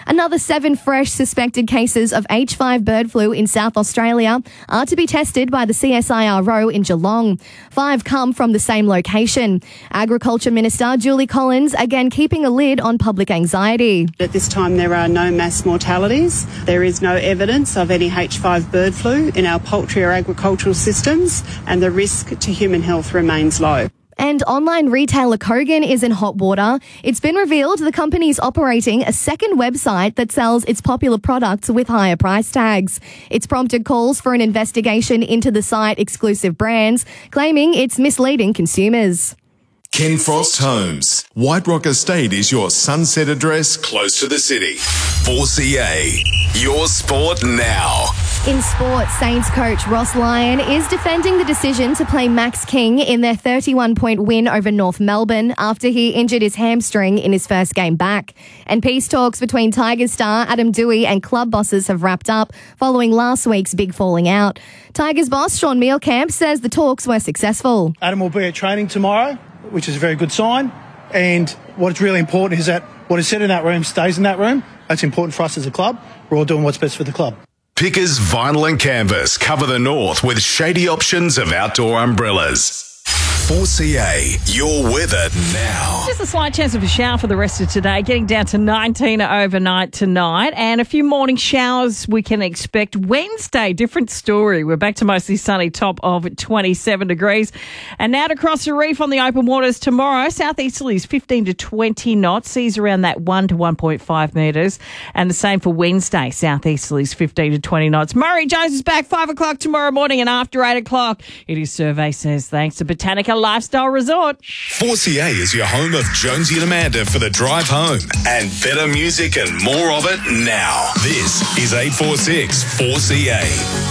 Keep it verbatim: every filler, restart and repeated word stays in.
Another seven fresh suspected cases of H five bird flu in South Australia are to be tested by the C S I R O in Geelong. Five come from the same location. Agriculture Minister Julie Collins again keeping a lid on public anxiety. At this time there are no mass mortalities. There is no evidence of any H five bird flu in our poultry or agricultural systems, and the risk to human health remains low. And online retailer Kogan is in hot water. It's been revealed the company is operating a second website that sells its popular products with higher price tags. It's prompted calls for an investigation into the site exclusive brands, claiming it's misleading consumers. Ken Frost Homes. White Rock Estate is your sunset address close to the city. four C A, your sport now. In sport, Saints coach Ross Lyon is defending the decision to play Max King in their thirty-one point win over North Melbourne after he injured his hamstring in his first game back. And peace talks between Tigers star Adam Doueihi and club bosses have wrapped up following last week's big falling out. Tigers boss Sean Mielkamp says the talks were successful. Adam will be at training tomorrow, which is a very good sign. And what's really important is that what is said in that room stays in that room. That's important for us as a club. We're all doing what's best for the club. Pickers Vinyl and Canvas cover the north with shady options of outdoor umbrellas. four C A, your weather now. Just a slight chance of a shower for the rest of today, getting down to nineteen overnight tonight, and a few morning showers we can expect. Wednesday, different story. We're back to mostly sunny, top of twenty-seven degrees. And now to cross the reef on the open waters tomorrow. Southeasterlies fifteen to twenty knots, seas around that one to one point five metres. And the same for Wednesday, southeasterlies fifteen to twenty knots. Murray Jones is back five o'clock tomorrow morning, and after eight o'clock, it is Survey Says thanks to Botanica Lifestyle Resort. four C A is your home of Jonesy and Amanda for the drive home, and better music and more of it now. This is eight four six four C A.